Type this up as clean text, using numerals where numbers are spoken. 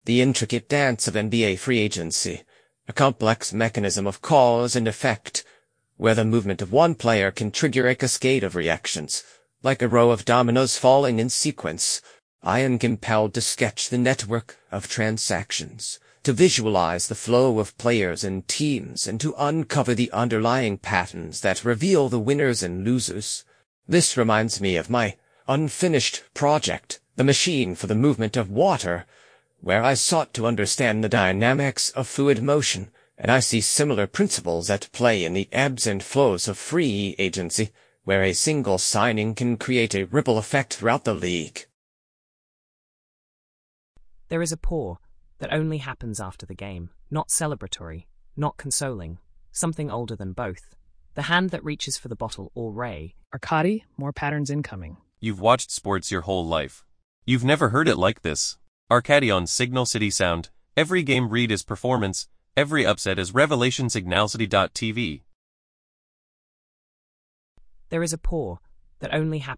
the intricate dance of NBA free agency, a complex mechanism of cause and effect, where the movement of one player can trigger a cascade of reactions, like a row of dominoes falling in sequence. I am compelled to sketch the network of transactions, to visualize the flow of players and teams, and to uncover the underlying patterns that reveal the winners and losers. This reminds me of my unfinished project, The Machine for the Movement of Water, where I sought to understand the dynamics of fluid motion, and I see similar principles at play in the ebbs and flows of free agency, where a single signing can create a ripple effect throughout the league. There is a pour that only happens after the game, not celebratory, not consoling, something older than both. The hand that reaches for the bottle or ray. Arcadi, more patterns incoming. You've watched sports your whole life. You've never heard it like this. Arcadi on Signal City Sound. Every game read is performance, every upset is revelation. Signalcity.tv. There is a pour that only happens